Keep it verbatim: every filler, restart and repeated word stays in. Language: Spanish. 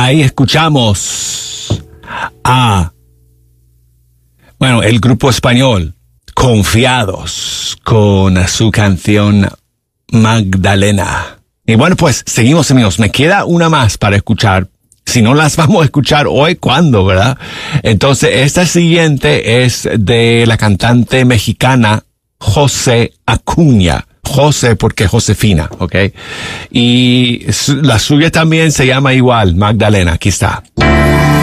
Ahí escuchamos a, bueno, el grupo español Confiados con su canción Magdalena. Y bueno, pues seguimos, amigos. Me queda una más para escuchar. Si no las vamos a escuchar hoy, ¿cuándo, verdad? Entonces, esta siguiente es de la cantante mexicana José Acuña. José porque Josefina, ¿ok? Y la suya también se llama igual, Magdalena. Aquí está.